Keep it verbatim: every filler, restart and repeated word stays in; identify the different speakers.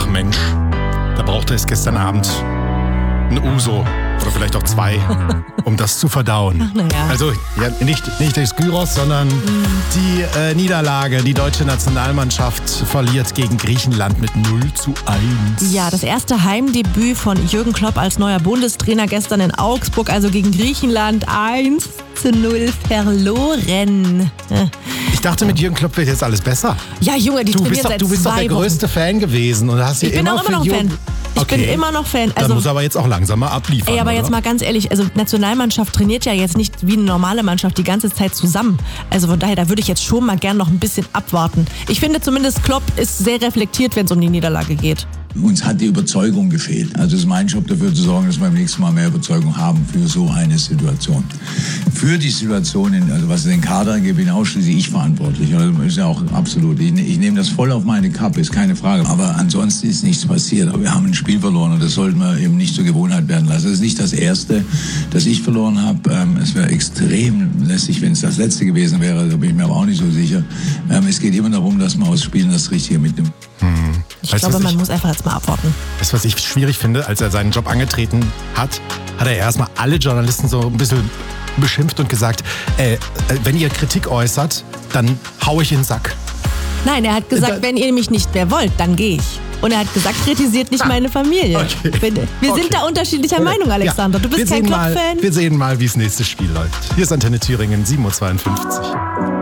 Speaker 1: Ach Mensch, da brauchte es gestern Abend ein Uso oder vielleicht auch zwei, um das zu verdauen.
Speaker 2: Ach, na ja.
Speaker 1: Also ja, nicht, nicht das Gyros, sondern mhm. die äh, Niederlage. Die deutsche Nationalmannschaft verliert gegen Griechenland mit null zu eins.
Speaker 2: Ja, das erste Heimdebüt von Jürgen Klopp als neuer Bundestrainer gestern in Augsburg, also gegen Griechenland eins zu null verloren.
Speaker 1: Ich dachte, mit Jürgen Klopp wird jetzt alles besser.
Speaker 2: Ja, Junge, die
Speaker 1: du
Speaker 2: trainiert
Speaker 1: bist doch,
Speaker 2: seit
Speaker 1: Du bist doch
Speaker 2: zwei
Speaker 1: der
Speaker 2: Wochen.
Speaker 1: größte Fan gewesen. Und hast
Speaker 2: Ich bin
Speaker 1: immer
Speaker 2: auch immer noch
Speaker 1: für
Speaker 2: Fan.
Speaker 1: Jürgen...
Speaker 2: Ich
Speaker 1: Okay.
Speaker 2: bin immer noch Fan.
Speaker 1: Also,
Speaker 2: Also,
Speaker 1: da muss er aber jetzt auch langsam mal abliefern.
Speaker 2: ey, aber
Speaker 1: oder?
Speaker 2: jetzt mal ganz ehrlich, also Nationalmannschaft trainiert ja jetzt nicht wie eine normale Mannschaft die ganze Zeit zusammen. Also von daher, da würde ich jetzt schon mal gern noch ein bisschen abwarten. Ich finde zumindest, Klopp ist sehr reflektiert, wenn es um die Niederlage geht.
Speaker 3: Uns hat die Überzeugung gefehlt. Also es ist mein Job, dafür zu sorgen, dass wir beim nächsten Mal mehr Überzeugung haben für so eine Situation. Für die Situation, in, also was den Kader angeht, bin ausschließlich ich verantwortlich. Das ist ja auch absolut. Ich, ich nehme das voll auf meine Kappe, ist keine Frage. Aber ansonsten ist nichts passiert. Aber wir haben ein Spiel verloren und das sollten wir eben nicht zur Gewohnheit werden lassen. Das ist nicht das Erste, das ich verloren habe. Ähm, es wäre extrem lästig, wenn es das Letzte gewesen wäre. Da bin ich mir aber auch nicht so sicher. Ähm, es geht immer darum, dass man aus Spielen das Richtige mitnimmt.
Speaker 1: Hm.
Speaker 2: Ich
Speaker 1: Weißt,
Speaker 2: glaube, man
Speaker 1: ich,
Speaker 2: muss einfach jetzt mal abwarten.
Speaker 1: Das, was ich schwierig finde, als er seinen Job angetreten hat, hat er erstmal alle Journalisten so ein bisschen beschimpft und gesagt, äh, wenn ihr Kritik äußert, dann hau ich in den Sack.
Speaker 2: Nein, er hat gesagt,
Speaker 1: Da-
Speaker 2: wenn ihr mich nicht mehr wollt, dann gehe ich. Und er hat gesagt, kritisiert nicht meine Familie.
Speaker 1: Okay.
Speaker 2: Wir
Speaker 1: Okay.
Speaker 2: sind da unterschiedlicher Meinung, Alexander. Du
Speaker 1: wir
Speaker 2: bist kein
Speaker 1: sehen mal,
Speaker 2: Klopp-Fan.
Speaker 1: Wir sehen mal, wie das nächste Spiel läuft. Hier ist Antenne Thüringen sieben Uhr zweiundfünfzig.